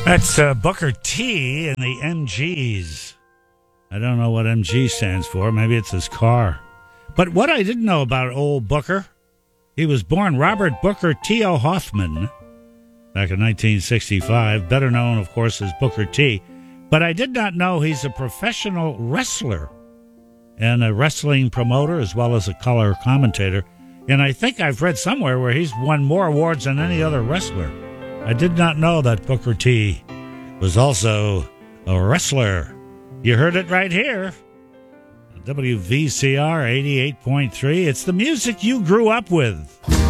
That's Booker T and the MGs. I don't know what MG stands for. Maybe it's his car. But what I didn't know about old Booker, he was born Robert Booker T.O. Hoffman back in 1965, better known, of course, as Booker T. But I did not know he's a professional wrestler and a wrestling promoter as well as a color commentator. And I think I've read somewhere where he's won more awards than any other wrestler. I did not know that Booker T was also a wrestler. You heard it right here. WVCR 88.3. It's the music you grew up with.